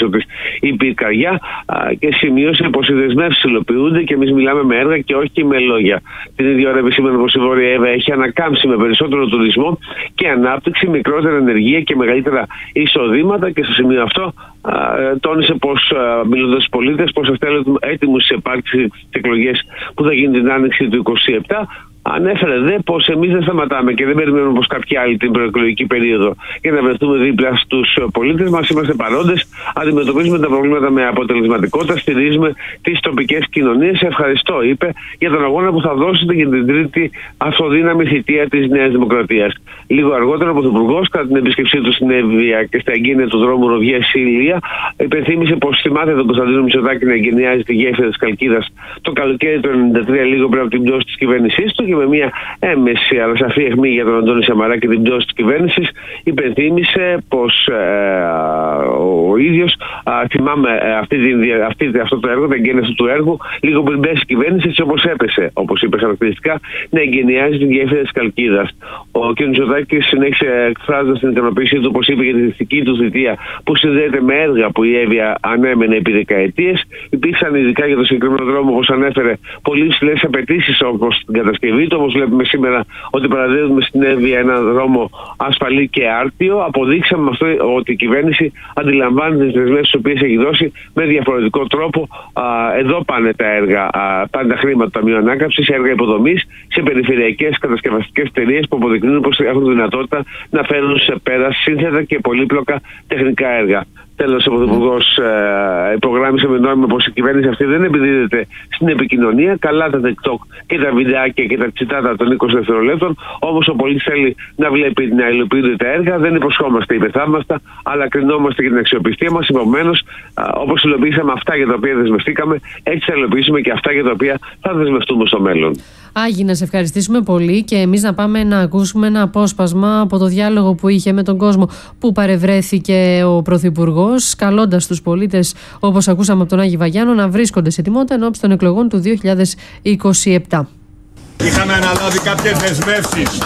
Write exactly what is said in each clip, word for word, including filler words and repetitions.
πίσω της η πυρκαγιά και σημείωσε πως οι δεσμεύσεις υλοποιούνται και εμείς μιλάμε με έργα και όχι με λόγια. Την ίδια ώρα επισήμανε πως η Βόρεια Εύβοια έχει ανακάμψει με περισσότερο τουρισμό και ανάπτυξη, μικρότερη ενεργεία και μεγαλύτερα εισοδήματα, και στο σημείο αυτό τόνισε πως, μιλώντας στους πολίτες, πως θα θέλουν έτοιμους σε επάρξει τις εκλογές που θα γίνει την άνοιξη του είκοσι επτά. Ανέφερε δε πως εμείς δεν σταματάμε και δεν περιμένουμε πως κάποια άλλη την προεκλογική περίοδο για να βρεθούμε δίπλα στους πολίτες μας. Είμαστε παρόντες, αντιμετωπίζουμε τα προβλήματα με αποτελεσματικότητα, στηρίζουμε τις τοπικές κοινωνίες. Ευχαριστώ, είπε, για τον αγώνα που θα δώσετε για την τρίτη αυτοδύναμη θητεία της Νέας Δημοκρατίας. Λίγο αργότερα, ο Πρωθυπουργός, κατά την επίσκεψή του στην Εύβοια και στα εγγένεια του δρόμου Ροδιές-Ηλία, υπενθύμησε πως θυμάται τον Κωνσταντίνο Μητσοτάκη να εγκαινιάζει τη γέφυρα της Καλκίδας το καλοκαίρι του ενενήντα τρία, λίγο πριν από την πτώση της κυβέρνησής του, και με μια έμεση αλλά σαφή αιχμή για τον Αντώνη Σαμαρά και την πτώση της κυβέρνησης, υπενθύμησε πως ε, ο ίδιος ε, θυμάμαι αυτή, αυτή, αυτό το έργο, τα εγγένεια αυτού του έργου, λίγο πριν πέσει η κυβέρνηση, έτσι όπως έπεσε, όπως είπε χαρακτηριστικά, να εγκαινιάζει την γέφυρα της Καλκίδας. Ο κ. Μητσοτάκης συνέχισε εκφράζοντας την ικανοποίησή του, όπως είπε, για τη δυτική του θητεία που συνδέεται με έργα που η Εύβοια ανέμενε επί δεκαετίες. Υπήρξαν ειδικά για το συγκεκριμένο δρόμο, όπως ανέφερε, πολύ υψηλές απαιτήσεις όπως την κατασκευή του. Όπως βλέπουμε σήμερα ότι παραδίδουμε στην Εύβοια έναν δρόμο ασφαλή και άρτιο. Αποδείξαμε με αυτό ότι η κυβέρνηση αντιλαμβάνεται τις δεσμεύσεις τις οποίες έχει δώσει με διαφορετικό τρόπο. Α, εδώ πάνε τα έργα, α, πάνε τα χρήματα του Ταμείου Ανάκαμψης, έργα υποδομής σε περιφερειακές κατασκευαστικές εταιρείες που αποδεικνύουν πως έχουν δυνατότητα να φέρουν σε πέρα σύνθετα και πολύπλοκα τεχνικά έργα. Τέλος, ο Πρωθυπουργός ε, υπογράμμισε με νόημα πως η κυβέρνηση αυτή δεν επιδίδεται στην επικοινωνία. Καλά τα TikTok και τα βιντεάκια και τα τσιτάτα των είκοσι δευτερολέπτων. Όμως ο πολίτης θέλει να βλέπει να υλοποιούνται τα έργα. Δεν υποσχόμαστε, είπε θαύμαστα, αλλά κρινόμαστε για την αξιοπιστία μας. Επομένως, όπως υλοποιήσαμε αυτά για τα οποία δεσμευτήκαμε, έτσι θα υλοποιήσουμε και αυτά για τα οποία θα δεσμευτούμε στο μέλλον. Άγι, να σε ευχαριστήσουμε πολύ και εμείς να πάμε να ακούσουμε ένα απόσπασμα από το διάλογο που είχε με τον κόσμο, που παρευρέθηκε ο Πρωθυπουργός, καλώντας τους πολίτες, όπως ακούσαμε από τον Άγη Βαγιάννο, να βρίσκονται σε ετοιμότητα ενώπιση των εκλογών του δύο χιλιάδες είκοσι επτά. Είχαμε αναλάβει κάποιες δεσμεύσεις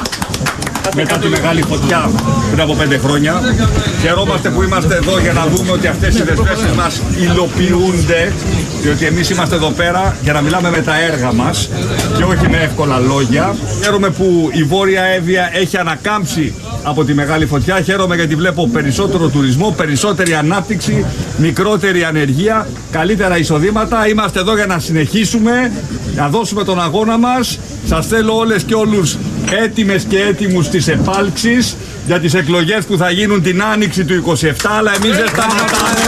μετά τη μεγάλη φωτιά πριν από πέντε χρόνια. Χαιρόμαστε που είμαστε εδώ για να δούμε ότι αυτές οι δεσμεύσεις μας υλοποιούνται, διότι εμείς είμαστε εδώ πέρα για να μιλάμε με τα έργα μας και όχι με εύκολα λόγια. Χαίρομαι που η Βόρεια Εύβοια έχει ανακάμψει από τη μεγάλη φωτιά. Χαίρομαι γιατί βλέπω περισσότερο τουρισμό, περισσότερη ανάπτυξη, μικρότερη ανεργία, καλύτερα εισοδήματα. Είμαστε εδώ για να συνεχίσουμε, να δώσουμε τον αγώνα μας. Σας θέλω όλες και όλους έτοιμες και έτοιμους στις επάλξεις για τις εκλογές που θα γίνουν την άνοιξη του είκοσι επτά, αλλά εμείς δεν σταματάμε.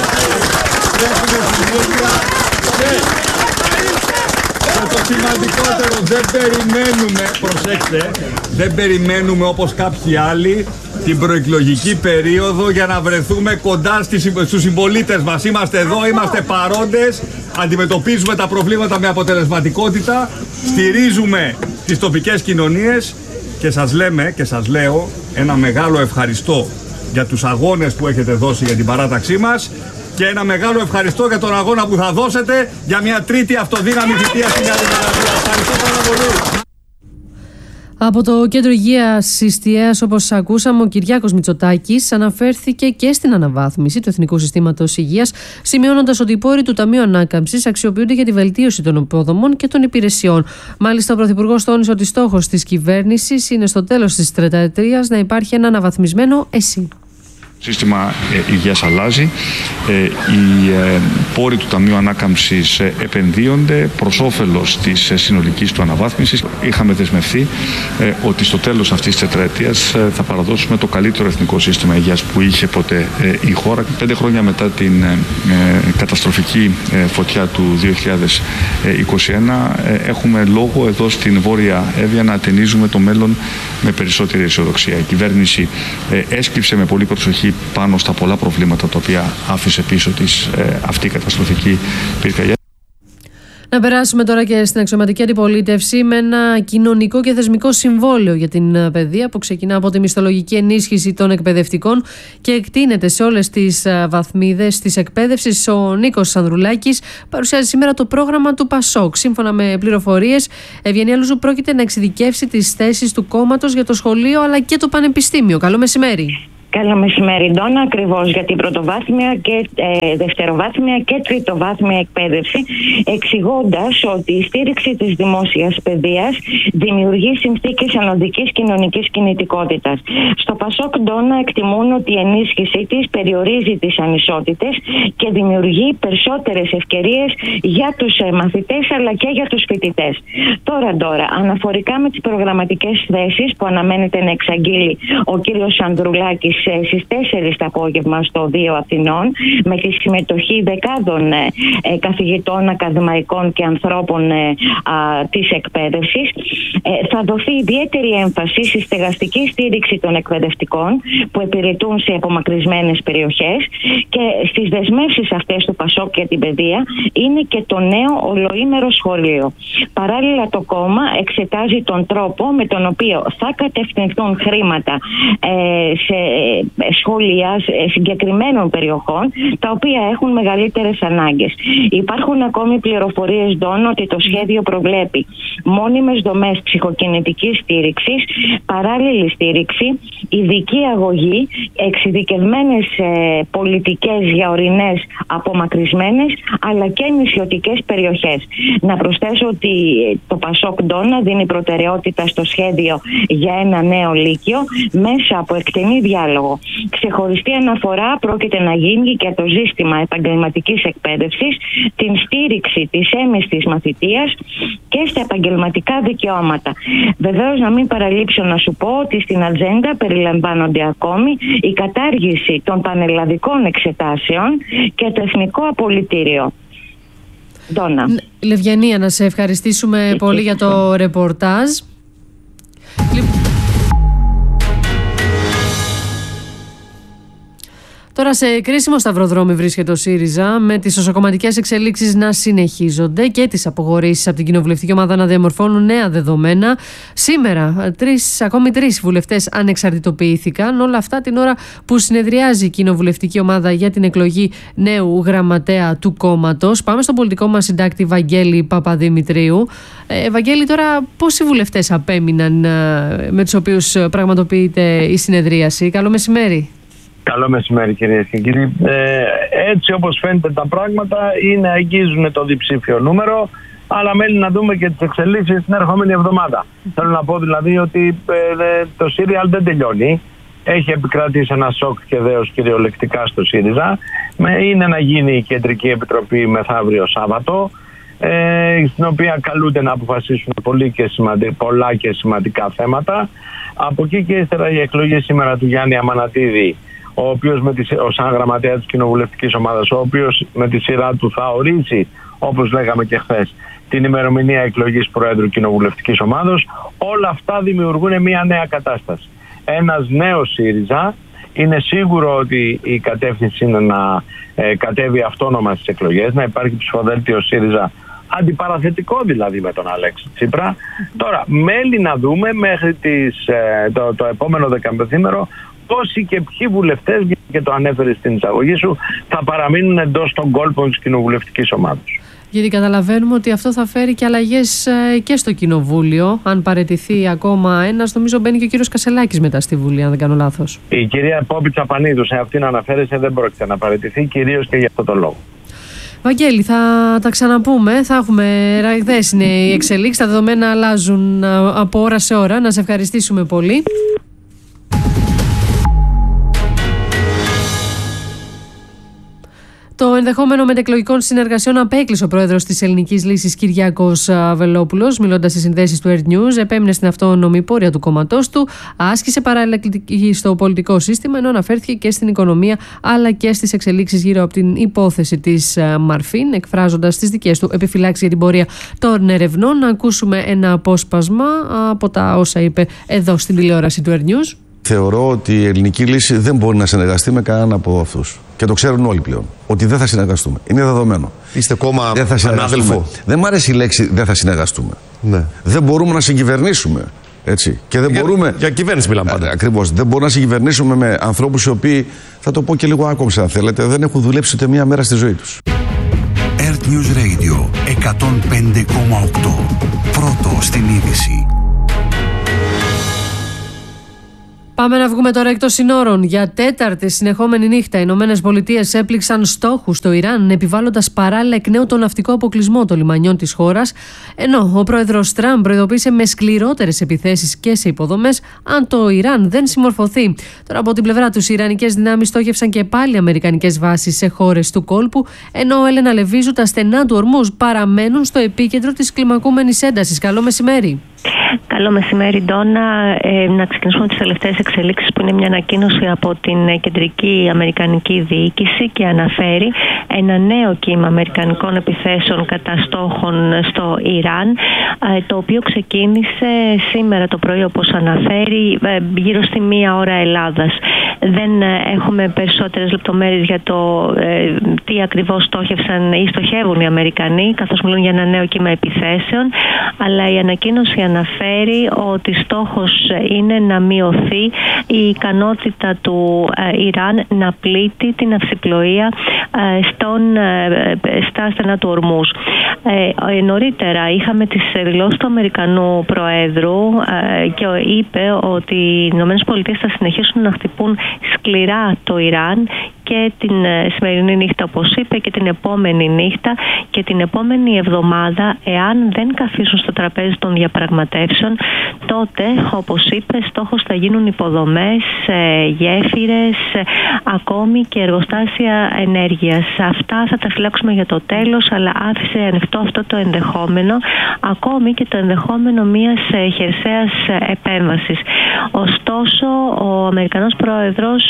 Και το σημαντικότερο, δεν περιμένουμε, προσέξτε, δεν περιμένουμε όπως κάποιοι άλλοι την προεκλογική περίοδο για να βρεθούμε κοντά στους συμπολίτες μας. Είμαστε εδώ, είμαστε παρόντες, αντιμετωπίζουμε τα προβλήματα με αποτελεσματικότητα, στηρίζουμε τις τοπικές κοινωνίες και σας λέμε και σας λέω ένα μεγάλο ευχαριστώ για τους αγώνες που έχετε δώσει για την παράταξή μας και ένα μεγάλο ευχαριστώ για τον αγώνα που θα δώσετε για μια τρίτη αυτοδύναμη θητεία στην Νέα Δημοκρατία. Ευχαριστώ πάρα πολύ. Από το Κέντρο Υγείας Ιστιαίας, όπως ακούσαμε, ο Κυριάκος Μητσοτάκης αναφέρθηκε και στην αναβάθμιση του Εθνικού Συστήματος Υγείας, σημειώνοντας ότι οι πόροι του Ταμείου Ανάκαμψης αξιοποιούνται για τη βελτίωση των υποδομών και των υπηρεσιών. Μάλιστα, ο Πρωθυπουργός τόνισε ότι στόχος της κυβέρνησης είναι στο τέλος της τριεταετίας να υπάρχει ένα αναβαθμισμένο ΕΣΥ. Το σύστημα ε, υγείας αλλάζει, ε, οι ε, πόροι του Ταμείου Ανάκαμψης ε, επενδύονται προς όφελος της ε, συνολικής του αναβάθμισης. Είχαμε δεσμευθεί ε, ότι στο τέλος αυτής της τετραετίας ε, θα παραδώσουμε το καλύτερο εθνικό σύστημα υγείας που είχε ποτέ ε, η χώρα. Πέντε χρόνια μετά την ε, ε, καταστροφική ε, φωτιά του δύο χιλιάδες είκοσι ένα ε, έχουμε λόγο εδώ στην Βόρεια Εύβοια να ατενίζουμε το μέλλον με περισσότερη αισιοδοξία. Η κυβέρνηση ε, έσκυψε με πολύ προσοχή πάνω στα πολλά προβλήματα τα οποία άφησε πίσω της ε, αυτή η καταστροφική πυρκαγιά. Να περάσουμε τώρα και στην αξιωματική αντιπολίτευση με ένα κοινωνικό και θεσμικό συμβόλαιο για την παιδεία που ξεκινά από τη μισθολογική ενίσχυση των εκπαιδευτικών και εκτείνεται σε όλες τις βαθμίδες της εκπαίδευσης. Ο Νίκος Ανδρουλάκης παρουσιάζει σήμερα το πρόγραμμα του ΠΑΣΟΚ. Σύμφωνα με πληροφορίες, Ευγενία Λούζου πρόκειται να εξειδικεύσει τις θέσεις του κόμματος για το σχολείο αλλά και το πανεπιστήμιο. Καλό μεσημέρι. Καλό μεσημέρι, Ντόνα. Ακριβώς για την πρωτοβάθμια και ε, δευτεροβάθμια και τριτοβάθμια εκπαίδευση, εξηγώντας ότι η στήριξη της δημόσιας παιδείας δημιουργεί συνθήκες ανωδικής κοινωνικής κινητικότητας. Στο Πασόκ, Ντόνα, εκτιμούν ότι η ενίσχυσή της περιορίζει τις ανισότητες και δημιουργεί περισσότερες ευκαιρίες για τους ε, μαθητές αλλά και για τους φοιτητές. Τώρα, Ντόρα, αναφορικά με τις προγραμματικές θέσεις που αναμένεται να εξαγγείλει ο κύριος Ανδρουλάκης στις τέσσερις το απόγευμα στο δύο Αθηνών, με τη συμμετοχή δεκάδων ε, καθηγητών, ακαδημαϊκών και ανθρώπων ε, α, της εκπαίδευσης, ε, θα δοθεί ιδιαίτερη έμφαση στη στεγαστική στήριξη των εκπαιδευτικών που υπηρετούν σε απομακρυσμένες περιοχές, και στις δεσμεύσεις αυτές του Πασόκ για την παιδεία είναι και το νέο ολοήμερο σχολείο. Παράλληλα, το κόμμα εξετάζει τον τρόπο με τον οποίο θα κατευθυνθούν χρήματα ε, σε σχολεία συγκεκριμένων περιοχών, τα οποία έχουν μεγαλύτερες ανάγκες. Υπάρχουν ακόμη πληροφορίες, Ντόν, ότι το σχέδιο προβλέπει μόνιμες δομές ψυχοκινητικής στήριξης, παράλληλη στήριξη, ειδική αγωγή, εξειδικευμένες ε, πολιτικές για ορεινές απομακρυσμένες αλλά και νησιωτικές περιοχές. Να προσθέσω ότι το Πασόκ, Ντόνα, δίνει προτεραιότητα στο σχέδιο για ένα νέο λύκειο μέσα από εκτενή διάλογο. Ξεχωριστή αναφορά πρόκειται να γίνει για το ζήτημα επαγγελματικής εκπαίδευσης, την στήριξη της έμεστης μαθητείας και στα επαγγελματικά δικαιώματα. Βεβαίως, να μην παραλείψω να σου πω ότι στην ατζέντα περιλαμβάνονται ακόμη η κατάργηση των πανελλαδικών εξετάσεων και το εθνικό απολυτήριο. Ντόνα. Λευγενία, να σε ευχαριστήσουμε πολύ για το ρεπορτάζ. Τώρα σε κρίσιμο σταυροδρόμι βρίσκεται ο ΣΥΡΙΖΑ, με τις εσωκομματικές εξελίξεις να συνεχίζονται και τις αποχωρήσεις από την κοινοβουλευτική ομάδα να διαμορφώνουν νέα δεδομένα. Σήμερα τρεις, ακόμη τρεις βουλευτές ανεξαρτητοποιήθηκαν, όλα αυτά την ώρα που συνεδριάζει η κοινοβουλευτική ομάδα για την εκλογή νέου γραμματέα του κόμματος. Πάμε στον πολιτικό μας συντάκτη Βαγγέλη Παπαδημητρίου. Ε, Βαγγέλη, τώρα πόσοι βουλευτές απέμειναν ε, με τους οποίους πραγματοποιείται η συνεδρίαση? Καλό μεσημέρι. Καλό μεσημέρι, κυρίες και κύριοι. Ε, έτσι όπως φαίνεται τα πράγματα, είναι, αγγίζουν το διψήφιο νούμερο, αλλά μένει να δούμε και τις εξελίξεις την ερχόμενη εβδομάδα. Θέλω να πω δηλαδή ότι ε, το ΣΥΡΙΑΛ δεν τελειώνει. Έχει επικρατήσει ένα σοκ και δέος κυριολεκτικά στο ΣΥΡΙΖΑ. Είναι να γίνει η Κεντρική Επιτροπή μεθαύριο Σάββατο, ε, στην οποία καλούνται να αποφασίσουν πολύ και σημαντι... πολλά και σημαντικά θέματα. Από εκεί και ύστερα η εκλογή σήμερα του Γιάννη Αμανατίδη, ο οποίος με τη, ο σαν γραμματέα της κοινοβουλευτικής ομάδας, ο οποίος με τη σειρά του θα ορίσει, όπως λέγαμε και χθες, την ημερομηνία εκλογής Προέδρου κοινοβουλευτικής ομάδος. Όλα αυτά δημιουργούν μια νέα κατάσταση. Ένας νέος ΣΥΡΙΖΑ. Είναι σίγουρο ότι η κατεύθυνση είναι να ε, κατέβει αυτόνομα στις εκλογές, να υπάρχει ψηφοδέλτιο ΣΥΡΙΖΑ αντιπαραθετικό δηλαδή με τον Αλέξη Τσίπρα. Τώρα μένει να δούμε μέχρι τις, ε, το, το επόμενο δεκαπενθήμερο πόσοι και ποιοι βουλευτές, και το ανέφερε στην εισαγωγή σου, θα παραμείνουν εντός των κόλπων της κοινοβουλευτικής ομάδας. Γιατί καταλαβαίνουμε ότι αυτό θα φέρει και αλλαγές και στο Κοινοβούλιο. Αν παραιτηθεί ακόμα ένας, νομίζω μπαίνει και ο κύριος Κασελάκης μετά στη Βουλή, αν δεν κάνω λάθος. Η κυρία Πόπη Τσαπανίδου, σε αυτήν αναφέρεσαι, δεν πρόκειται να παραιτηθεί, κυρίως και για αυτό το λόγο. Βαγγέλη, θα τα ξαναπούμε. Θα έχουμε ραγδαίες είναι οι εξελίξεις. Τα δεδομένα αλλάζουν από ώρα σε ώρα. Να σε ευχαριστήσουμε πολύ. Το ενδεχόμενο μετεκλογικών συνεργασιών απέκλεισε ο πρόεδρος της Ελληνικής Λύσης Κυριάκος Βελόπουλος, μιλώντας στις συνδέσεις του Earth News. Επέμεινε στην αυτόνομη πορεία του κόμματός του, άσκησε παράλληλα κριτική στο πολιτικό σύστημα, ενώ αναφέρθηκε και στην οικονομία αλλά και στις εξελίξεις γύρω από την υπόθεση της Μαρφίν, εκφράζοντας τις δικές του επιφυλάξεις για την πορεία των ερευνών. Να ακούσουμε ένα απόσπασμα από τα όσα είπε εδώ στην τηλεόραση του Earth News. Θεωρώ ότι η Ελληνική Λύση δεν μπορεί να συνεργαστεί με κανέναν από αυτούς. Και το ξέρουν όλοι πλέον. Ότι δεν θα συνεργαστούμε. Είναι δεδομένο. Είστε κόμμα ανάδελφο. Δεν μου αρέσει η λέξη δεν θα συνεργαστούμε. Ναι. Δεν μπορούμε να συγκυβερνήσουμε. Έτσι. Και δεν για, μπορούμε. Για κυβέρνηση μιλάμε πάντα. Ακριβώς. Δεν μπορούμε να συγκυβερνήσουμε με ανθρώπους οι οποίοι, θα το πω και λίγο άκομψα αν θέλετε, δεν έχουν δουλέψει ούτε μία μέρα στη ζωή τους. Earth News Radio εκατόν πέντε κόμμα οκτώ. Πρώτο στην είδηση. Πάμε να βγούμε τώρα εκτός συνόρων. Για τέταρτη συνεχόμενη νύχτα, οι Ηνωμένες Πολιτείες έπληξαν στόχους στο Ιράν, επιβάλλοντας παράλληλα εκ νέου τον ναυτικό αποκλεισμό των λιμανιών της χώρας, ενώ ο πρόεδρος Τραμπ προειδοποίησε με σκληρότερες επιθέσεις και σε υποδομές αν το Ιράν δεν συμμορφωθεί. Τώρα, από την πλευρά τους, οι Ιρανικές δυνάμεις στόχευσαν και πάλι αμερικανικές βάσεις σε χώρες του κόλπου, ενώ Έλενα Λεβίζου, τα στενά του Ορμούζ παραμένουν στο επίκεντρο της κλιμακούμενης έντασης. Καλό μεσημέρι. Καλό μεσημέρι, Ντόνα. Ε, να ξεκινήσουμε τις τελευταίες εξελίξεις, που είναι μια ανακοίνωση από την Κεντρική Αμερικανική Διοίκηση και αναφέρει ένα νέο κύμα αμερικανικών επιθέσεων κατά στόχων στο Ιράν, ε, το οποίο ξεκίνησε σήμερα το πρωί, όπως αναφέρει, ε, γύρω στη μία ώρα Ελλάδας. Δεν ε, έχουμε περισσότερες λεπτομέρειες για το ε, τι ακριβώς στόχευσαν ή στοχεύουν οι Αμερικανοί, καθώς μιλούν για ένα νέο κύμα επιθέσεων, αλλά η ανακοίνωση αναφέρει ότι στόχος είναι να μειωθεί η ικανότητα του ε, Ιράν να πλήττει την ναυσιπλοεία ε, στον, ε, στα στενά του Ορμούζ. Ε, ε, νωρίτερα είχαμε τις δηλώσεις του Αμερικανού Προέδρου ε, και είπε ότι οι Ηνωμένες Πολιτείες θα συνεχίσουν να χτυπούν σκληρά το Ιράν και την σημερινή νύχτα, όπως είπε, και την επόμενη νύχτα και την επόμενη εβδομάδα. Εάν δεν καθίσουν στο τραπέζι των διαπραγματεύσεων, τότε, όπως είπε, στόχος θα γίνουν υποδομές, γέφυρες, ακόμη και εργοστάσια ενέργειας. Αυτά θα τα φυλάξουμε για το τέλος, αλλά άφησε ανοιχτό αυτό το ενδεχόμενο, ακόμη και το ενδεχόμενο μιας χερσαίας επέμβασης. Ωστόσο, ο Αμερικανός Πρόεδρος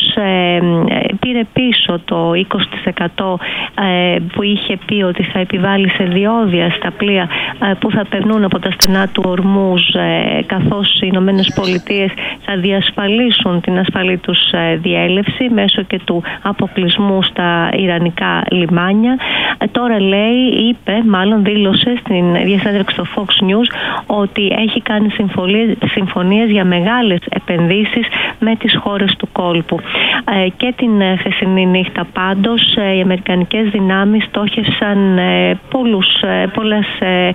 πήρε πίσω το είκοσι τοις εκατό που είχε πει ότι θα επιβάλλει σε διόδια στα πλοία που θα περνούν από τα στενά του Ορμούζ, καθώς οι Ηνωμένες Πολιτείες θα διασφαλίσουν την ασφαλή τους διέλευση μέσω και του αποκλεισμού στα ιρανικά λιμάνια. Τώρα λέει, είπε, μάλλον δήλωσε στην διασύνδεξη στο Fox News ότι έχει κάνει συμφωνίες για μεγάλες επενδύσεις με τις χώρες του κόλπου. Και την χθεσινή νύχτα πάντως οι αμερικανικές δυνάμεις στόχευσαν πολλούς, πολλές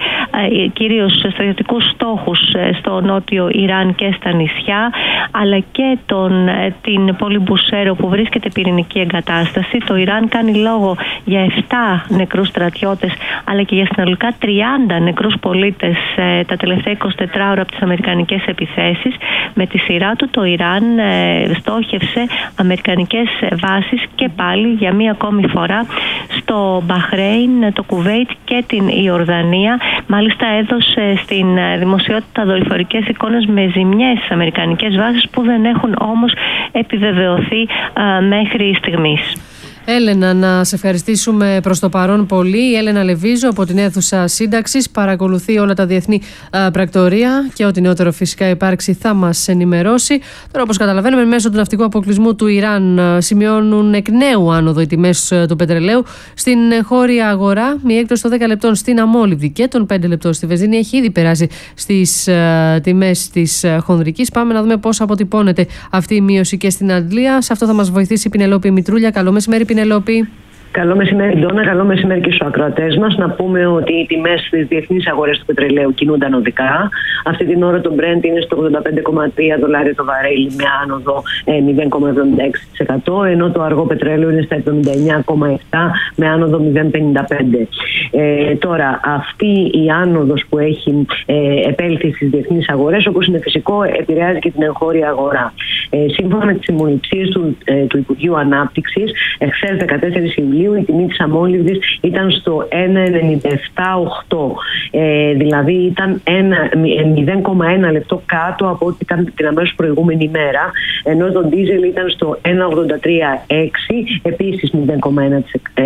κυρίως στρατιωτικούς στόχους στο νότιο Ιράν και στα νησιά, αλλά και τον, την πόλη Μπουσέρο που βρίσκεται πυρηνική εγκατάσταση. Το Ιράν κάνει λόγο για επτά νεκρούς στρατιώτες, αλλά και για συνολικά τριάντα νεκρούς πολίτες τα τελευταία εικοσιτέσσερις ώρα από τις αμερικανικές επιθέσεις. Με τη σειρά του το Ιράν στόχευσε αμερικανικές βάσεις και πάλι για μία ακόμη φορά στο Μπαχρέιν, το Κουβέιτ και την Ιορδανία. Μάλιστα έδωσε στην δημοσιότητα δορυφορικές εικόνες με ζημιές στις αμερικανικές βάσεις, που δεν έχουν όμως επιβεβαιωθεί α, μέχρι στιγμής. Έλενα, να σε ευχαριστήσουμε προς το παρόν πολύ. Η Έλενα Λεβίζου από την αίθουσα σύνταξης παρακολουθεί όλα τα διεθνή α, πρακτορία και ό,τι νεότερο φυσικά υπάρξει θα μας ενημερώσει. Τώρα, όπως καταλαβαίνουμε, μέσω του ναυτικού αποκλεισμού του Ιράν α, σημειώνουν εκ νέου άνοδο οι τιμές του πετρελαίου στην χώρια αγορά. Μια έκπτωση των δέκα λεπτών στην αμόλυβδη και των πέντε λεπτών στη βενζίνη έχει ήδη περάσει στις α, τιμές της α, χονδρικής. Πάμε να δούμε πώς αποτυπώνεται αυτή η μείωση και στην Αγγλία. Σε αυτό θα μας βοηθήσει η Πινελόπη Μητρούλια. Καλό μεσημέρι, Πινελόπη. Καλό μεσημέρι, Ντόνα. Καλό μεσημέρι και στους ακροατές μας. Να πούμε ότι οι τιμές στις διεθνείς αγορές του πετρελαίου κινούνται ανωδικά. Αυτή την ώρα το Brent είναι στο ογδόντα πέντε κόμμα τρία δολάρια το βαρέλι, με άνοδο μηδέν κόμμα εβδομήντα έξι τοις εκατό, ενώ το αργό πετρέλαιο είναι στα εβδομήντα εννιά κόμμα επτά με άνοδο μηδέν κόμμα πενήντα πέντε. Ε, τώρα, αυτή η άνοδος που έχει ε, επέλθει στις διεθνείς αγορές, όπως είναι φυσικό, επηρεάζει και την εγχώρια αγορά. Ε, σύμφωνα με τις συμμονιψίες του, ε, του Υπουργείου Ανάπτυξης, εχθές δεκατέσσερις Ιουλίου η τιμή της αμόλυβδης ήταν στο ένα κόμμα ενενήντα επτά οχτώ. Ε, δηλαδή ήταν μηδέν κόμμα ένα λεπτό κάτω από ό,τι ήταν την αμέσως προηγούμενη ημέρα, ενώ το ντίζελ ήταν στο ένα κόμμα ογδόντα τρία έξι, επίσης μηδέν κόμμα ένα ε,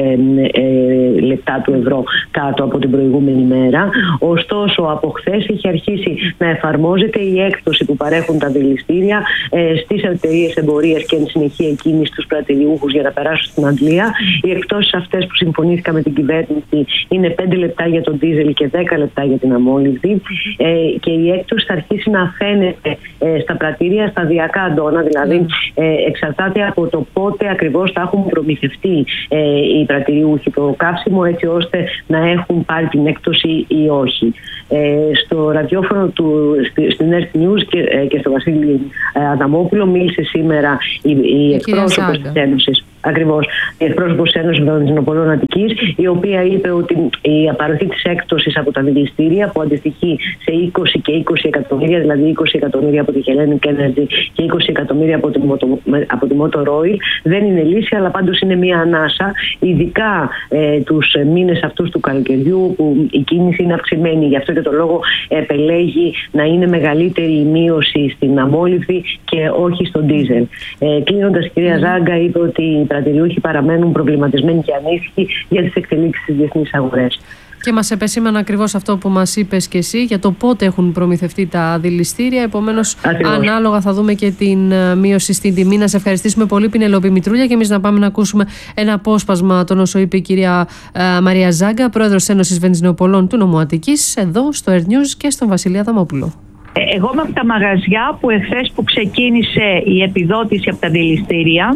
ε, λεπτά του ευρώ κάτω από την προηγούμενη ημέρα. Ωστόσο, από χθες έχει αρχίσει να εφαρμόζεται η έκπτωση που παρέχουν τα δηληστήρια ε, στις εταιρείες εμπορίας και εν συνεχεία εκείνη στους πρατηριούχους για να περάσουν στην Αγγλία. Η περιπτώσεις αυτές που συμφωνήθηκα με την κυβέρνηση είναι πέντε λεπτά για τον ντίζελ και δέκα λεπτά για την αμόλυβδη. Ε, και η έκπτωση θα αρχίσει να φαίνεται ε, στα πρατήρια σταδιακά, Αντώνα, δηλαδή ε, εξαρτάται από το πότε ακριβώς θα έχουν προμηθευτεί ε, οι πρατηριούχοι το καύσιμο, έτσι ώστε να έχουν πάρει την έκπτωση ή όχι. Ε, στο ραδιόφωνο του, στην Earth News και, ε, και στο Βασίλη ε, Αδαμόπουλο μίλησε σήμερα η, η εκπρόσωπος της Ένωσης. Ακριβώς, η εκπρόσωπος της Ένωσης Βενζινοπολών Αττικής, η οποία είπε ότι η απαροχή της έκπτωσης από τα δηληστήρια, που αντιστοιχεί σε είκοσι και είκοσι εκατομμύρια, δηλαδή είκοσι εκατομμύρια από τη Hellenic Energy και είκοσι εκατομμύρια από τη, από τη Motor Oil, δεν είναι λύση, αλλά πάντως είναι μια ανάσα, ειδικά ε, τους μήνες αυτούς του καλοκαιριού, που η κίνηση είναι αυξημένη. Γι' αυτό και το λόγο επελέγει να είναι μεγαλύτερη η μείωση στην αμόλυβδη και όχι στον ντίζελ. Ε, κλείνοντας, η κυρία mm. Ζάγκα είπε ότι οι πρατηριούχοι παραμένουν προβληματισμένοι και ανήσυχοι για τις εξελίξεις στις διεθνείς αγορές. Και μας επεσήμανε ακριβώς αυτό που μας είπες και εσύ για το πότε έχουν προμηθευτεί τα δηληστήρια. Επομένως, ακριβώς, ανάλογα θα δούμε και την μείωση στην τιμή. Να σε ευχαριστήσουμε πολύ, Πινελόπη Μητρούλια, και εμείς να πάμε να ακούσουμε ένα απόσπασμα των όσο είπε η κυρία ε, Μαρία Ζάγκα, πρόεδρος της Ένωσης Βενζινοπολών του Νομού Αττικής, εδώ στο Earth News και στον Βασίλη Αδαμόπουλο. Εγώ είμαι από τα μαγαζιά που εχθές που ξεκίνησε η επιδότηση από τα δηληστήρια,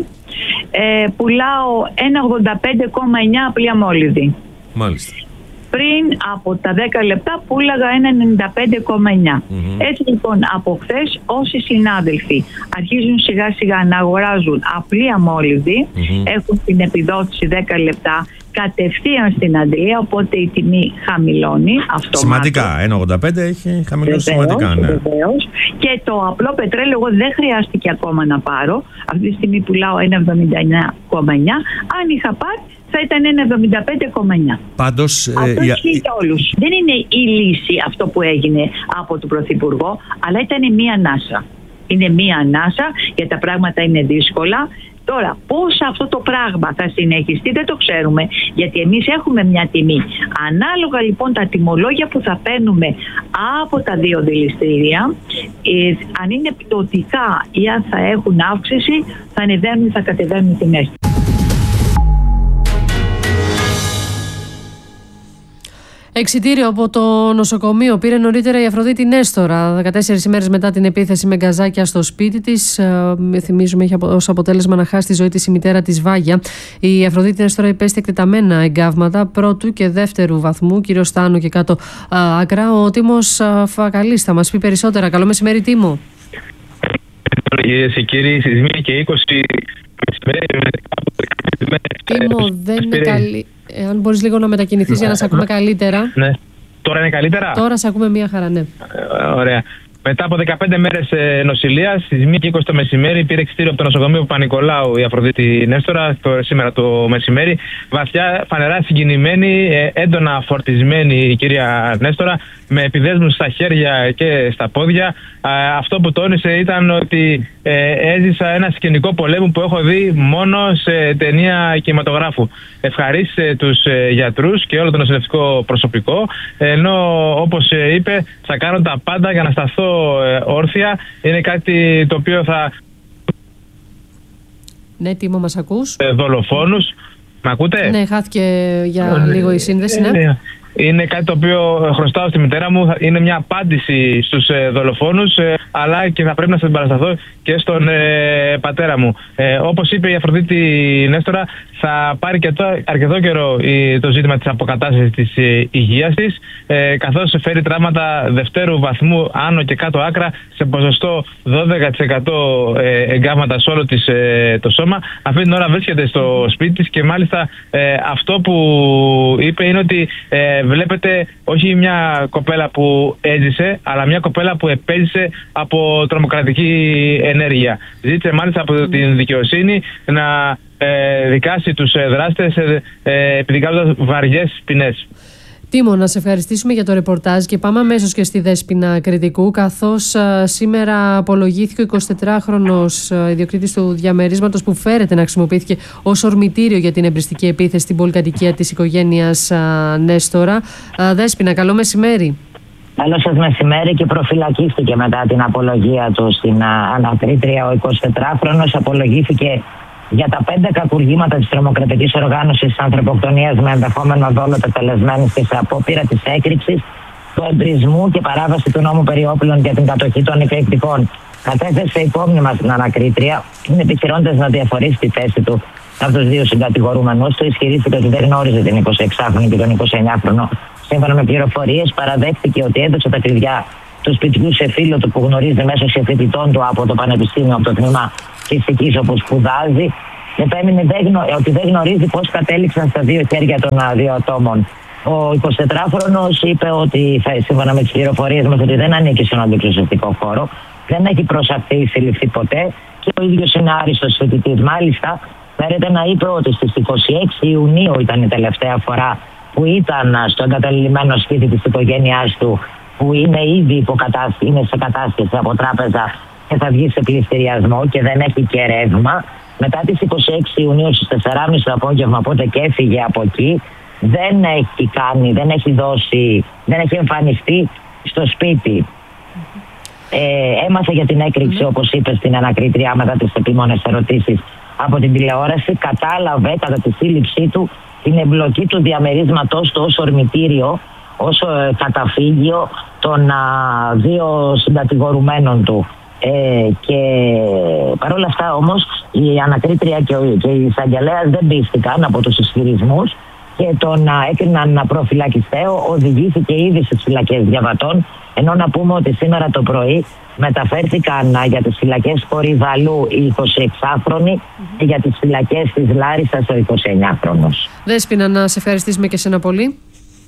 ε, πουλάω ένα ογδόντα πέντε κόμμα εννιά απλή αμόλυβδη. Μάλιστα. Πριν από τα δέκα λεπτά πούλαγα ένα ενενήντα πέντε κόμμα εννιά. Mm-hmm. Έτσι λοιπόν από χθες όσοι συνάδελφοι αρχίζουν σιγά σιγά να αγοράζουν απλή αμόλυβδη, mm-hmm, έχουν την επιδότηση δέκα λεπτά κατευθείαν στην αντλία, οπότε η τιμή χαμηλώνει αυτομάτως. Σημαντικά, ένα ογδόντα πέντε έχει χαμηλώσει σημαντικά. Ναι. Βεβαίως. Και το απλό πετρέλαιο εγώ δεν χρειάστηκε ακόμα να πάρω. Αυτή τη στιγμή πουλάω ένα εβδομήντα εννιά κόμμα εννιά. Αν είχα πάρει θα ήταν ένα εβδομήντα πέντε κόμμα εννιά. Πάντως, αυτό ε, ισχύει για όλους. Δεν είναι η λύση αυτό που έγινε από τον Πρωθυπουργό, αλλά ήταν μία ανάσα. Είναι μία ανάσα γιατί τα πράγματα είναι δύσκολα. Τώρα, πώς αυτό το πράγμα θα συνεχιστεί δεν το ξέρουμε, γιατί εμείς έχουμε μια τιμή. Ανάλογα λοιπόν τα τιμολόγια που θα παίρνουμε από τα δύο δηληστήρια, ε, αν είναι πτωτικά ή αν θα έχουν αύξηση, θα ανεβαίνουν ή θα κατεβαίνουν οι τιμές. Εξιτήριο από το νοσοκομείο πήρε νωρίτερα η Αφροδίτη Νέστορα, δεκατέσσερις ημέρες μετά την επίθεση με γκαζάκια στο σπίτι της. Θυμίζουμε, είχε ως αποτέλεσμα να χάσει τη ζωή της η μητέρα της Βάγια. Η Αφροδίτη Νέστορα υπέστη εκτεταμένα εγκάβματα πρώτου και δεύτερου βαθμού, κυρίως Στάνου και κάτω α, άκρα. Ο Τίμος Φακαλής θα μας πει περισσότερα. Καλό μεσημέρι, Τίμο. Κυρίες και κύριοι, στις μία και είκοσι Τίμο, δεν είναι καλή. Αν μπορείς λίγο να μετακινηθείς για να σε ακούμε καλύτερα. Ναι. Τώρα είναι καλύτερα. Τώρα σε ακούμε μία χαρά, ναι. Ε, ωραία. Μετά από δεκαπέντε μέρες ε, νοσηλείας, στις μία και είκοσι το μεσημέρι, πήρε εξιτήριο από το νοσοκομείο Παπα-Νικολάου η Αφροδίτη Νέστορα, το, σήμερα το μεσημέρι. Βαθιά, φανερά συγκινημένη, ε, έντονα φορτισμένη η κυρία Νέστορα, με επιδέσμους στα χέρια και στα πόδια. Ε, αυτό που τόνισε ήταν ότι ε, έζησα ένα σκηνικό πολέμου που έχω δει μόνο σε ταινία κινηματογράφου. Ευχαρίστησε τους ε, γιατρούς και όλο το νοσηλευτικό προσωπικό, ενώ όπως ε, είπε, θα κάνω τα πάντα για να σταθώ όρθια. Είναι κάτι το οποίο θα... Ναι, Τίμο, μας ακούς? Δολοφόνους. Μ' ακούτε? Ναι, χάθηκε για λίγο η σύνδεση, ναι. ναι. Είναι κάτι το οποίο χρωστάω στη μητέρα μου. Είναι μια απάντηση στους ε, δολοφόνους, ε, αλλά και θα πρέπει να σας παρασταθώ και στον ε, πατέρα μου. Ε, όπως είπε η Αφροδίτη Νέστορα, θα πάρει και το, αρκετό καιρό η, το ζήτημα της αποκατάστασης της ε, υγείας της, ε, καθώς φέρει τραύματα δευτέρου βαθμού άνω και κάτω άκρα σε ποσοστό δώδεκα τοις εκατό ε, εγκάβματα σε όλο της, ε, το σώμα. Αυτή την ώρα βρίσκεται στο σπίτι της και μάλιστα ε, αυτό που είπε είναι ότι ε, βλέπετε όχι μια κοπέλα που έζησε, αλλά μια κοπέλα που επέζησε από τρομοκρατική ενέργεια. Ζήτησε μάλιστα από την δικαιοσύνη να ε, δικάσει τους δράστες ε, ε, επιδικάζοντας βαριές ποινές. Τίμο, να σε ευχαριστήσουμε για το ρεπορτάζ και πάμε αμέσως και στη Δέσποινα Κρητικού, καθώς α, σήμερα απολογήθηκε ο εικοσιτετράχρονος α, ιδιοκτήτης του διαμερίσματος που φέρεται να χρησιμοποιήθηκε ως ορμητήριο για την εμπριστική επίθεση στην πολυκατοικία της οικογένειας α, Νέστορα. Α, Δέσποινα, καλό μεσημέρι. Καλό σας μεσημέρι. Και προφυλακίστηκε μετά την απολογία του στην α, ανακρίτρια. Ο εικοσιτετράχρονος απολογήθηκε για τα πέντε κακουργήματα της τρομοκρατικής οργάνωσης ανθρωποκτονίας με ενδεχόμενο δόλο τετελεσμένης και σε απόπειρα της έκρηξης, του εμπρισμού και παράβαση του νόμου περί όπλων για την κατοχή των υπηρεκτικών. Κατέθεσε υπόμνημα στην ανακρίτρια, είναι επιχειρώντας να διαφορήσει τη θέση του από τους δύο συγκατηγορούμενους του. Ισχυρίστηκε ότι δεν γνώριζε την εικοσιεξάχρονη και τον εικοσιεννιάχρονο. Σύμφωνα με πληροφορίες, παραδέχτηκε ότι έδωσε τα κλειδιά του σπιτιού σε φίλο του που γνωρίζει μέσω φοιτητών του από το Πανεπιστήμιο, από το τμήμα φυσικής όπου σπουδάζει. Επέμεινε ότι δεν γνωρίζει πώς κατέληξαν στα δύο χέρια των δύο ατόμων. Ο εικοσιτετράχρονος είπε ότι, σύμφωνα με τις πληροφορίες μας, ότι δεν ανήκει στον αντιπροσωπευτικό χώρο, δεν έχει προσαχθεί ή συλληφθεί ποτέ και ο ίδιος είναι άριστος φοιτητής. Μάλιστα, φέρεται να είπε ότι στις είκοσι έξι Ιουνίου ήταν η τελευταία φορά που ήταν στο εγκαταλειμμένο σπίτι της οικογένειάς του, που είναι ήδη υποκατάσταση, είναι σε κατάσταση από τράπεζα και θα βγει σε πληστηριασμό και δεν έχει και ρεύμα. Μετά τις είκοσι έξι Ιουνίου στις τέσσερις και μισή το απόγευμα, οπότε και έφυγε από εκεί, δεν έχει κάνει, δεν έχει δώσει, δεν έχει εμφανιστεί στο σπίτι. Ε, έμαθε για την έκρηξη, mm. όπως είπε στην ανακρίτρια μετά τις επίμονες ερωτήσεις από την τηλεόραση. Κατάλαβε κατά τη σύλληψή του την εμπλοκή του διαμερίσματος του ως ορμητήριο, ως ε, καταφύγιο των α, δύο συντατηγορουμένων του. Ε, και παρόλα αυτά όμως η ανακρίτρια και, ο, και η εισαγγελέας δεν πίστηκαν από τους ισχυρισμούς και τον α, έκριναν να προφυλακιστέο. Οδηγήθηκε ήδη στις φυλακές Διαβατών, ενώ να πούμε ότι σήμερα το πρωί μεταφέρθηκαν α, για τις φυλακές Κορυδαλού οι εικοσιεξάχρονοι mm-hmm. και για τις φυλακές της Λάρισσας ο εικοσιεννιάχρονος. Δέσποινα, να σε ευχαριστήσουμε και εσένα πολύ.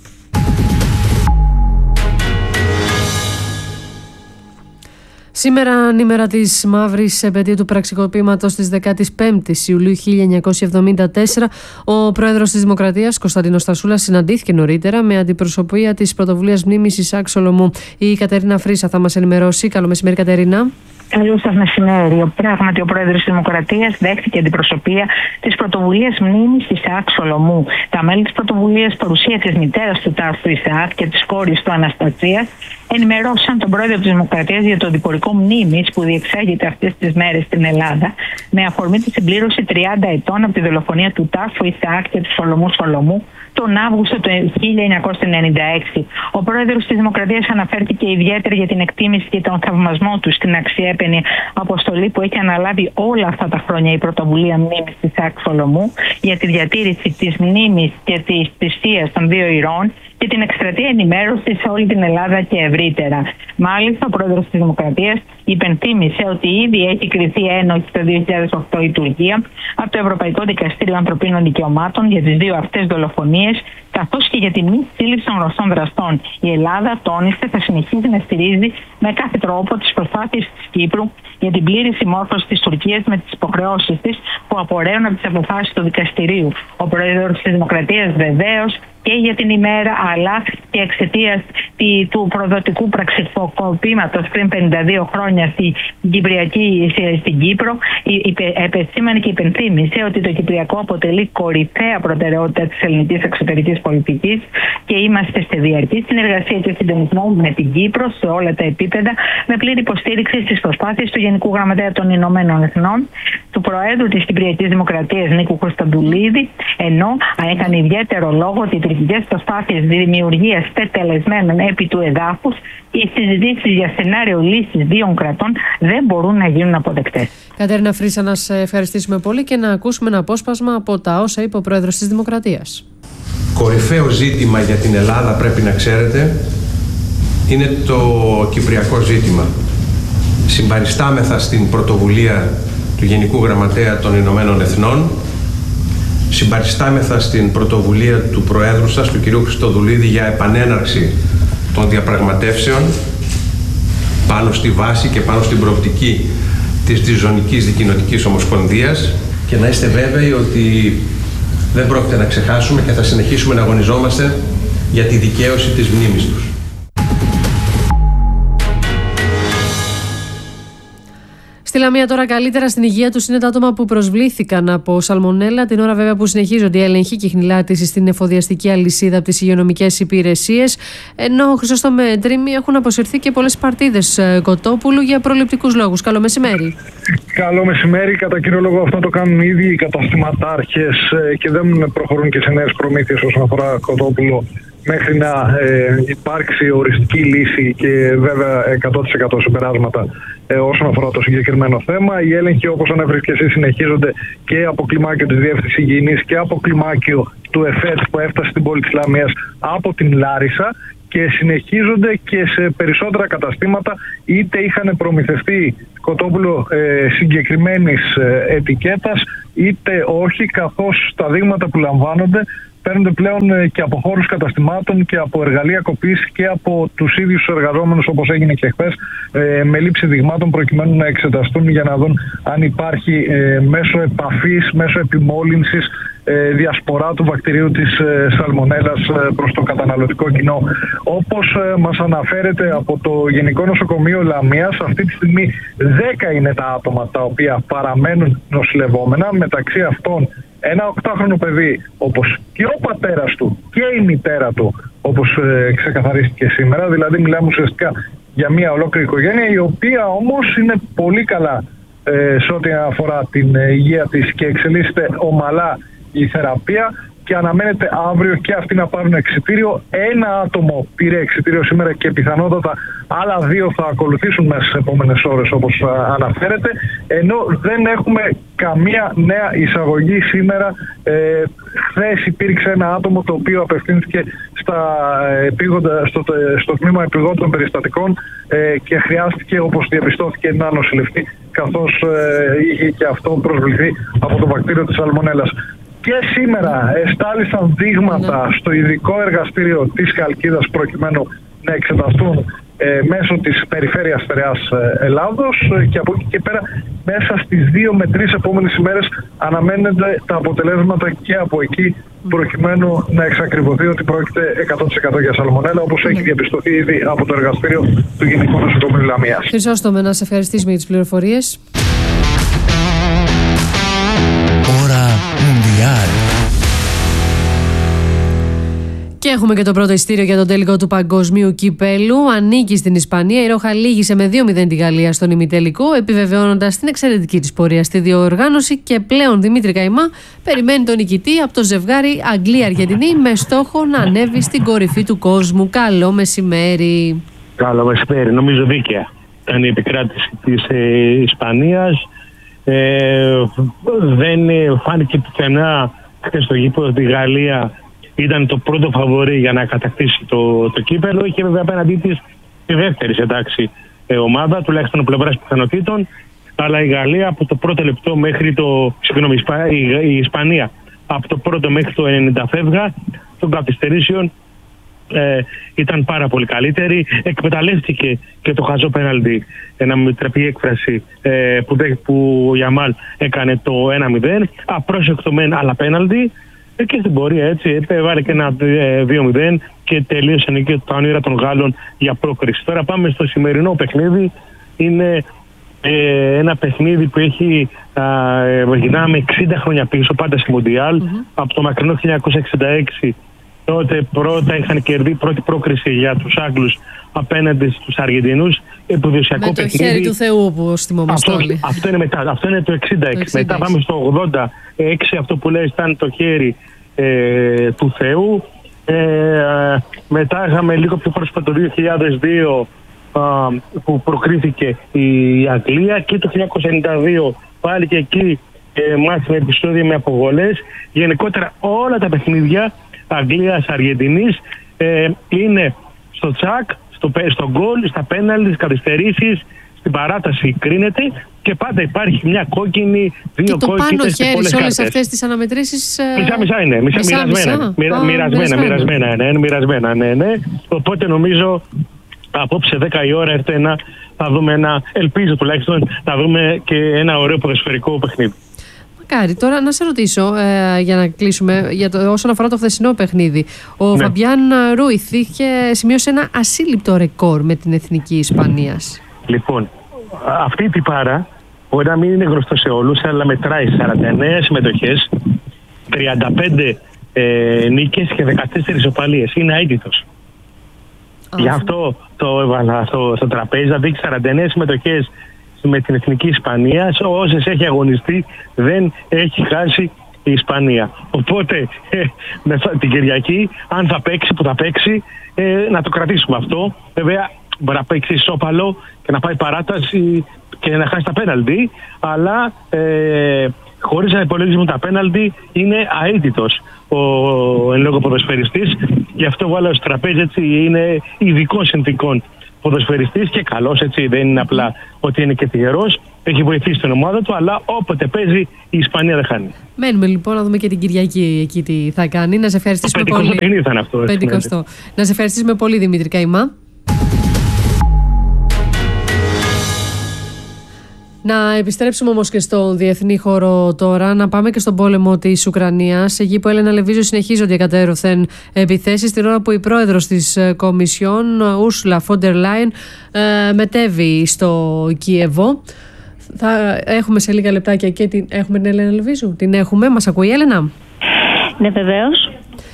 Σήμερα, νήμερα της μαύρης επετείου του πραξικοπήματος της δεκαπέντε Ιουλίου χίλια εννιακόσια εβδομήντα τέσσερα, ο πρόεδρος της Δημοκρατίας, Κωνσταντίνος Στασούλας, συναντήθηκε νωρίτερα με αντιπροσωπεία της πρωτοβουλίας μνήμης Ισαάκ Σολομού. Η Κατερίνα Φρίσα θα μας ενημερώσει. Καλό μεσημέρι, Κατερίνα. Καλό σας μεσημέρι. Πράγματι, ο πρόεδρος της Δημοκρατίας δέχτηκε αντιπροσωπεία της πρωτοβουλίας μνήμης Ισαάκ Σολομού. Τα μέλη της πρωτοβουλίας, παρουσία της μητέρας του τάφου Ισαάκ και της κόρης του Αναστασίας, ενημερώσαν τον πρόεδρο της Δημοκρατίας για το διπορικό μνήμης που διεξάγεται αυτές τις μέρες στην Ελλάδα, με αφορμή τη συμπλήρωση τριάντα ετών από τη δολοφονία του τάφου Ισαάκ και του Σολομού Σολομού τον Αύγουστο του χίλια εννιακόσια ενενήντα έξι. Ο πρόεδρος της Δημοκρατίας αναφέρθηκε ιδιαίτερα για την εκτίμηση και τον θαυμασμό του στην αξιέπαινη αποστολή που έχει αναλάβει όλα αυτά τα χρόνια η πρωτοβουλία μνήμης της Ισαάκ Σολομού για τη διατήρηση της μνήμης και της θυσίας των δύο ηρώων και την εκστρατεία ενημέρωση σε όλη την Ελλάδα και ευρύτερα. Μάλιστα, ο πρόεδρος της Δημοκρατίας υπενθύμησε ότι ήδη έχει κριθεί ένοχη το δύο χιλιάδες οκτώ η Τουρκία από το Ευρωπαϊκό Δικαστήριο Ανθρωπίνων Δικαιωμάτων για τις δύο αυτές δολοφονίες, καθώς και για τη μη σύλληψη των γνωστών δραστών. Η Ελλάδα, τόνισε, θα συνεχίζει να στηρίζει με κάθε τρόπο τις προσπάθειες της Κύπρου για την πλήρη συμμόρφωση της Τουρκίας με τις υποχρεώσεις της που απορρέουν από τις αποφάσεις του δικαστηρίου. Ο πρόεδρος της Δημοκρατίας βεβαίως και για την ημέρα, αλλά και εξαιτίας του προδοτικού πραξικοπήματος πριν πενήντα δύο χρόνια στην Κυπριακή, στην Κύπρο, επεσήμανε και υπενθύμησε ότι το Κυπριακό αποτελεί κορυφαία προτεραιότητα της ελληνικής εξωτερικής πολιτικής και είμαστε σε διαρκή συνεργασία και συντονισμό με την Κύπρο σε όλα τα επίπεδα, με πλήρη υποστήριξη στις προσπάθειες του Γενικού Γραμματέα των Ηνωμένων Εθνών, του Προέδρου της Κυπριακής Δημοκρατίας Νίκου Κωνσταντουλίδη, ενώ έκανε ιδιαίτερο λόγο ότι οι τουρκικές προσπάθειες δημιουργίας τετελεσμένων επί του εδάφους και οι συζητήσεις για σενάριο λύσης δύο κρατών δεν μπορούν να γίνουν αποδεκτές. Κατερίνα Φρίσα, να σε ευχαριστήσουμε πολύ και να ακούσουμε ένα απόσπασμα από τα όσα είπε ο πρόεδρος της Δημοκρατίας. Κορυφαίο ζήτημα για την Ελλάδα, πρέπει να ξέρετε, είναι το κυπριακό ζήτημα. Συμπαριστάμεθα στην πρωτοβουλία του Γενικού Γραμματέα των Ηνωμένων Εθνών, συμπαριστάμεθα στην πρωτοβουλία του Προέδρου σας, του κ. Χριστοδουλίδη, για επανέναρξη των διαπραγματεύσεων πάνω στη βάση και πάνω στην προοπτική της Διζωνικής Δικοινοτικής Ομοσπονδίας, και να είστε βέβαιοι ότι δεν πρόκειται να ξεχάσουμε και θα συνεχίσουμε να αγωνιζόμαστε για τη δικαίωση της μνήμης τους. Στη Λαμία τώρα καλύτερα στην υγεία τους είναι τα άτομα που προσβλήθηκαν από σαλμονέλα, την ώρα βέβαια που συνεχίζονται οι έλεγχοι και η χνηλάτιση στην εφοδιαστική αλυσίδα από τις υγειονομικές υπηρεσίες. Ενώ Χρυσόστομε Τρίμη έχουν αποσυρθεί και πολλές παρτίδες κοτόπουλου για προληπτικούς λόγους. Καλό μεσημέρι. Καλό μεσημέρι. Κατά κύριο λόγο αυτό το κάνουν ήδη οι καταστηματάρχες και δεν προχωρούν και σε νέες προμήθειες όσον αφορά κοτόπουλο μέχρι να ε, υπάρξει οριστική λύση και βέβαια εκατό τοις εκατό συμπεράσματα ε, όσον αφορά το συγκεκριμένο θέμα. Οι έλεγχοι, όπως ανέφερες και εσύ, συνεχίζονται και από κλιμάκιο της Διεύθυνσης Υγιεινής και από κλιμάκιο του ΕΦΕΤ που έφτασε στην πόλη της Λαμίας από την Λάρισα και συνεχίζονται και σε περισσότερα καταστήματα, είτε είχαν προμηθευτεί κοτόπουλο ε, συγκεκριμένης ε, ετικέτας είτε όχι, καθώς τα δείγματα που λαμβάνονται παίρνονται πλέον και από χώρους καταστημάτων και από εργαλεία κοπής και από τους ίδιους τους εργαζόμενους, όπως έγινε και χθες, με λήψη δειγμάτων προκειμένου να εξεταστούν για να δουν αν υπάρχει μέσω επαφής, μέσω επιμόλυνσης διασπορά του βακτηρίου της σαλμονέλας προς το καταναλωτικό κοινό. Όπως μας αναφέρεται από το Γενικό Νοσοκομείο Λαμίας, αυτή τη στιγμή δέκα είναι τα άτομα τα οποία παραμένουν νοσηλευόμενα, μεταξύ αυτών ένα οκτάχρονο παιδί, όπως και ο πατέρας του και η μητέρα του, όπως ε, ξεκαθαρίστηκε σήμερα. Δηλαδή μιλάμε ουσιαστικά για μια ολόκληρη οικογένεια, η οποία όμως είναι πολύ καλά ε, σε ό,τι αφορά την ε, υγεία της και εξελίσσεται ομαλά η θεραπεία και αναμένεται αύριο και αυτοί να πάρουν εξιτήριο. Ένα άτομο πήρε εξιτήριο σήμερα και πιθανότατα άλλα δύο θα ακολουθήσουν μέσα στις επόμενες ώρες, όπως αναφέρεται, ενώ δεν έχουμε καμία νέα εισαγωγή σήμερα. Ε, χθες υπήρξε ένα άτομο το οποίο απευθύνθηκε στα επίγοντα, στο, στο τμήμα επιγόντων περιστατικών ε, και χρειάστηκε, όπως διαπιστώθηκε, να νοσηλευτεί, καθώς ε, είχε και αυτό προσβληθεί από το βακτήριο της σαλμονέλας. Και σήμερα εστάλησαν δείγματα στο ειδικό εργαστήριο της Χαλκίδας προκειμένου να εξεταστούν ε, μέσω της Περιφέρειας Στερεάς Ελλάδος και από εκεί και πέρα μέσα στις δύο με τρεις επόμενες ημέρες αναμένονται τα αποτελέσματα και από εκεί προκειμένου να εξακριβωθεί ότι πρόκειται εκατό τοις εκατό για σαλμονέλα, όπως έχει διαπιστωθεί ήδη από το εργαστήριο του Γενικού Νοσοκομείου Λαμίας. Χρυσόστομε, να σε ευχαριστήσουμε για τις πληροφορίες. Ώρα Μουντιάλ. Και έχουμε και το πρώτο ειστήριο για τον τελικό του Παγκοσμίου Κυπέλου. Ανήκει στην Ισπανία. Η Ρόχα λύγησε με δύο μηδέν τη Γαλλία στον ημιτελικό, επιβεβαιώνοντας την εξαιρετική της πορεία στη διοργάνωση. Και πλέον Δημήτρη Καημά περιμένει τον νικητή από το ζευγάρι Αγγλία-Αργεντινή με στόχο να ανέβει στην κορυφή του κόσμου. Καλό μεσημέρι. Καλό μεσημέρι. Νομίζω δίκαια ήταν η επικράτηση της ε, Ισπανίας. Ε, δεν φάνηκε πουθενά χθες στο γήπεδο ότι η Γαλλία ήταν το πρώτο φαβορί για να κατακτήσει το, το κύπελλο. Είχε βέβαια απέναντί της τη δεύτερη σε τάξη ε, ομάδα, τουλάχιστον πλευράς πιθανότητων. Αλλά η Γαλλία από το πρώτο λεπτό μέχρι το. Συγγνώμη, η, η Ισπανία από το πρώτο μέχρι το ενενήντα φεύγα των καθυστερήσεων ε, ήταν πάρα πολύ καλύτερη. Εκμεταλλεύτηκε και το χαζό πέναλτι, να μην τραπεί η έκφραση, ε, που, που ο Γιαμάλ έκανε το ένα μηδέν. Απρόσεκτο μεν, αλλά πέναλτι. Και στην πορεία έτσι έβαλε και ένα δύο μηδέν και τελείωσαν και τα όνειρα των Γάλλων για πρόκριση. Τώρα πάμε στο σημερινό παιχνίδι. Είναι ε, ένα παιχνίδι που έχει ε, γυρνάμε εξήντα χρόνια πίσω, πάντα στη Μουντιάλ, mm-hmm. από το μακρινό χίλια εννιακόσια εξήντα έξι. Τότε πρώτα είχαν κερδίσει πρώτη πρόκριση για τους Άγγλους απέναντι στους Αργεντινούς. Επουδοσιακό με το παιχνίδι. Χέρι του Θεού, όπως θυμόμαστε όλοι. Αυτό είναι μετά. Αυτό είναι το εξήντα έξι. Το εξήντα έξι. Μετά πάμε στο ογδόντα έξι. Αυτό που λέει ήταν το χέρι ε, του Θεού. Ε, μετά είχαμε λίγο πιο πρόσφατα το δύο χιλιάδες δύο α, που προκρίθηκε η Αγγλία, και το χίλια εννιακόσια ενενήντα δύο πάλι και εκεί ε, μάθαμε επεισόδια με αποβολές. Γενικότερα όλα τα παιχνίδια Αγγλίας-Αργεντινής ε, είναι στο τσακ, στο, στο γκολ, στα πέναλτι, στις καθυστερήσεις, στην παράταση κρίνεται και πάντα υπάρχει μια κόκκινη, δύο κόκκινες και πολλές κάρτες. Και το πάνω χέρι σε όλες αυτές τις αναμετρήσεις... Μισά-μισά είναι, μισά, μισά, μοιρασμένα, μοιρα, μοιρασμένα, μοιρασμένα, ναι, μοιρασμένα, ναι, ναι. Οπότε νομίζω απόψε δέκα η ώρα έρθε να θα δούμε ένα, ελπίζω τουλάχιστον, να δούμε και ένα ωραίο ποδοσφαιρικό παιχνίδι. Μακάρι. Τώρα να σε ρωτήσω, ε, για να κλείσουμε, για το, όσον αφορά το χθεσινό παιχνίδι. Ο ναι. Φαμπιάν Ρούιθ είχε σημειώσει ένα ασύλληπτο ρεκόρ με την εθνική Ισπανίας. Λοιπόν, αυτή η τυπάρα μπορεί να μην είναι γνωστό σε όλους, αλλά μετράει σαράντα εννέα συμμετοχές, τριάντα πέντε ε, νίκες και δεκατέσσερις ισοπαλίες. Είναι αίτητος. Oh. Γι' αυτό το έβαλα στο, στο τραπέζι, να δείξει σαράντα εννέα συμμετοχές με την Εθνική Ισπανία. Όσες έχει αγωνιστεί, δεν έχει χάσει η Ισπανία. Οπότε ε, με την Κυριακή, αν θα παίξει, που θα παίξει, ε, να το κρατήσουμε αυτό. Βέβαια, μπορεί να παίξει ισόπαλο και να πάει παράταση και να χάσει τα πέναλτι, αλλά ε, χωρίς να υπολογίζουμε τα πέναλτι, είναι αίτητος ο εν λόγω ποδοσφαιριστής. Γι' αυτό βάλω στο τραπέζι, έτσι, είναι ειδικών συνθηκών ποδοσφαιριστής και καλός, έτσι, δεν είναι απλά ότι είναι και τυχερός. Έχει βοηθήσει την ομάδα του, αλλά όποτε παίζει η Ισπανία δεν χάνει. Μένουμε λοιπόν να δούμε και την Κυριακή εκεί τι θα κάνει. Να σε ευχαριστήσουμε πολύ. πενηκοστό ήταν αυτό. πενηκοστό. Να σε ευχαριστήσουμε πολύ, Δημήτρη Καϊμά. Να επιστρέψουμε όμως και στον διεθνή χώρο τώρα, να πάμε και στον πόλεμο της Ουκρανίας, εκεί που Έλενα Λεβίζου συνεχίζονται εκατέρωθεν επιθέσεις, την ώρα που η πρόεδρος της Κομισιόν, Ursula von der Leyen, μετέβη στο Κίεβο. Θα έχουμε σε λίγα λεπτάκια και την... Έχουμε την Έλενα Λεβίζου, την έχουμε, μας ακούει η Έλενα? Ναι, βεβαίως.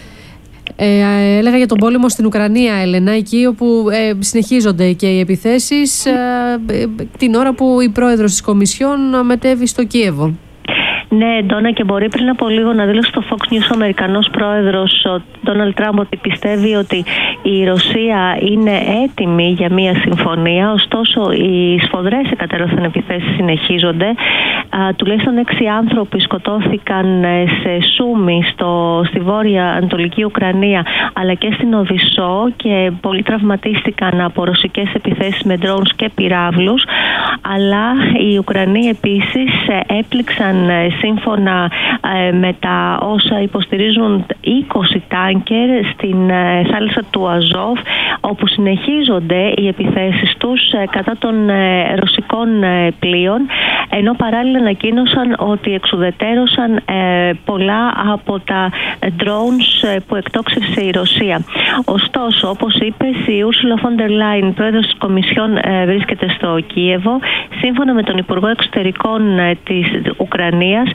Ε, έλεγα για τον πόλεμο στην Ουκρανία, Έλενα, εκεί όπου ε, συνεχίζονται και οι επιθέσεις ε, ε, την ώρα που η πρόεδρος της Κομισιόν μετέβη στο Κίεβο. Ναι, Ντόνα, και μπορεί πριν από λίγο να δήλωσε στο Fox News ο Αμερικανός πρόεδρος, ο Ντόναλντ Τραμπ, ότι πιστεύει ότι η Ρωσία είναι έτοιμη για μια συμφωνία. Ωστόσο, οι σφοδρές εκατέρωθεν επιθέσεις συνεχίζονται. Α, τουλάχιστον έξι άνθρωποι σκοτώθηκαν σε Σούμι, στο, στη βόρεια ανατολική Ουκρανία, αλλά και στην Οδυσσό, και πολλοί τραυματίστηκαν από ρωσικές επιθέσεις με drones και πυράβλους. Αλλά οι Ουκρανοί επίσης έπληξαν, σύμφωνα με τα όσα υποστηρίζουν, είκοσι τάνκερ στην θάλασσα του Αζόφ, όπου συνεχίζονται οι επιθέσεις τους κατά των ρωσικών πλοίων, ενώ παράλληλα ανακοίνωσαν ότι εξουδετέρωσαν πολλά από τα drones που εκτόξευσε η Ρωσία. Ωστόσο, όπως είπες, η Ursula von der Leyen, πρόεδρος της Κομισιόν, βρίσκεται στο Κίεβο. Σύμφωνα με τον Υπουργό Εξωτερικών της Ουκρανίας,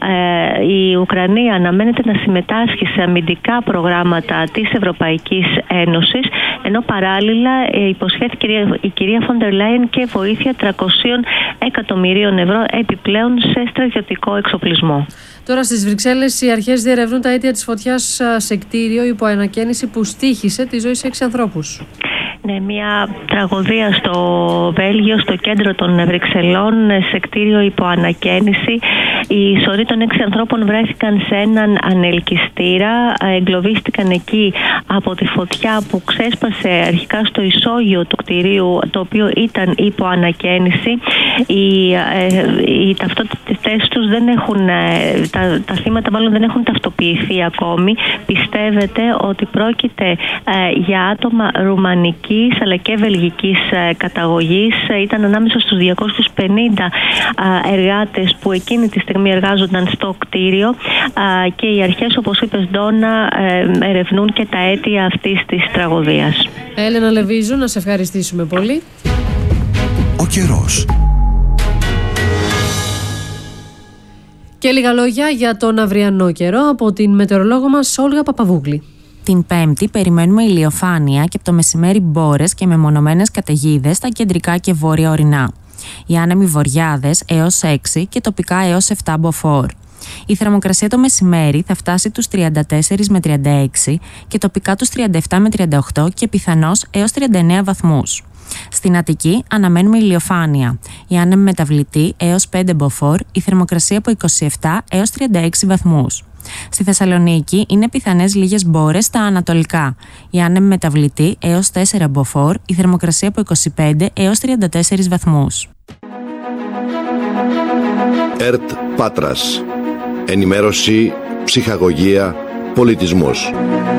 η Ουκρανία αναμένεται να συμμετάσχει σε αμυντικά προγράμματα της Ευρωπαϊκής Ένωσης, ενώ παράλληλα υποσχέθηκε η κυρία Von der Leyen και βοήθεια τριακόσια εκατομμυρίων ευρώ επιπλέον σε στρατιωτικό εξοπλισμό. Τώρα στις Βρυξέλλες οι αρχές διερευνούν τα αίτια της φωτιάς σε κτίριο υπό ανακαίνιση που στοίχησε τη ζωή σε έξι ανθρώπους. Ναι, μια τραγωδία στο Βέλγιο, στο κέντρο των Βρυξελών, σε κτίριο υπό ανακαίνιση. Οι σωροί των έξι ανθρώπων βρέθηκαν σε έναν ανελκυστήρα, εγκλωβίστηκαν εκεί από τη φωτιά που ξέσπασε αρχικά στο ισόγειο του κτηρίου, το οποίο ήταν υπό ανακαίνιση. Οι, οι ταυτότητες τους δεν έχουν, τα, τα θύματα μάλλον δεν έχουν ταυτοποιηθεί ακόμη. Πιστεύετε ότι πρόκειται ε, για άτομα ρουμανικής αλλά και βελγικής ε, καταγωγής. Ήταν ανάμεσα στους διακόσιους πενήντα ε, εργάτες που εκείνη τη στιγμή εργάζονταν στο κτίριο, ε, και οι αρχές, όπως είπες, Ντόνα, ε, ερευνούν και τα αίτια αυτής της τραγωδίας. Έλενα Λεβίζου, να σε ευχαριστήσουμε πολύ. Ο καιρός. Και λίγα λόγια για τον αυριανό καιρό από την μετεωρολόγο μας Όλγα Παπαβούγλη. Την Πέμπτη περιμένουμε ηλιοφάνεια και από το μεσημέρι μπόρες και μεμονωμένες καταιγίδες στα κεντρικά και βόρεια ορεινά. Οι άνεμοι βοριάδες έως έξι και τοπικά έως επτά μποφόρ. Η θερμοκρασία το μεσημέρι θα φτάσει τους τριάντα τέσσερα με τριάντα έξι και τοπικά τους τριάντα επτά με τριάντα οκτώ και πιθανώς έως τριάντα εννέα βαθμούς. Στην Αττική αναμένουμε ηλιοφάνεια. Η άνεμη μεταβλητή έως πέντε μποφόρ, η θερμοκρασία από είκοσι επτά έως τριάντα έξι βαθμούς. Στη Θεσσαλονίκη είναι πιθανές λίγες μπόρες στα ανατολικά. Η άνεμη μεταβλητή έως τέσσερα μποφόρ, η θερμοκρασία από είκοσι πέντε έως τριάντα τέσσερα βαθμούς. ΕΡΤ Πάτρας. Ενημέρωση, ψυχαγωγία, πολιτισμός.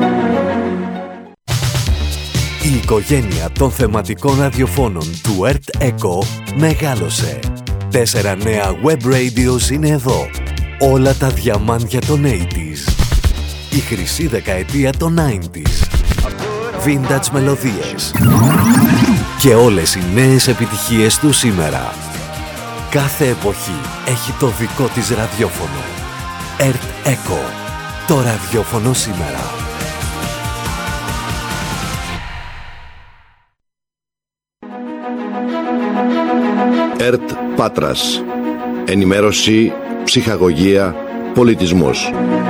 Η οικογένεια των θεματικών ραδιοφώνων του ΕΡΤ ΕΚΟ μεγάλωσε. Τέσσερα νέα web radios είναι εδώ. Όλα τα διαμάντια των ογδόντα. Η χρυσή δεκαετία των ενενήντα. Vintage μελωδίες. Και όλες οι νέες επιτυχίες του σήμερα. Κάθε εποχή έχει το δικό της ραδιόφωνο. ΕΡΤ ΕΚΟ. Το ραδιόφωνο σήμερα. ΕΡΤ Πάτρας. Ενημέρωση, ψυχαγωγία, πολιτισμός.